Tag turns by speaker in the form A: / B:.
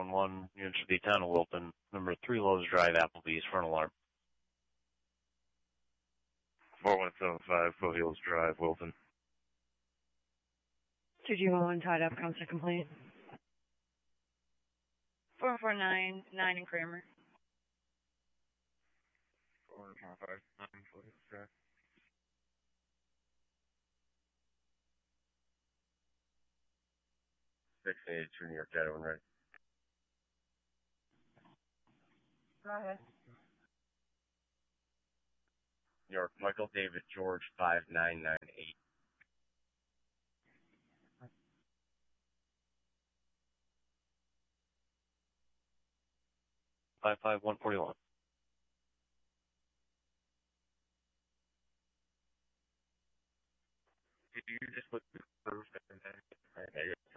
A: 911. Unit should be 10 Wilton. Number 3 Lowe's Drive, Applebee's for an alarm.
B: 4175 Foothills Drive, Wilton.
C: 2211 tied up, constant complaint. 4499 in Kramer.
B: 4159 Foothills Drive. 682 New York Gateway, right?
C: Go ahead.
B: New York, Michael David George 5998.
A: 55141.
B: Did you just look first and then?